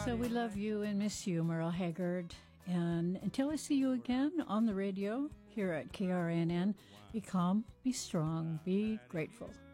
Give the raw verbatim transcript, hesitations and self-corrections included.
So we love you and miss you, Merle Haggard. And until I see you again on the radio here at K R N N, be calm, be strong, be grateful.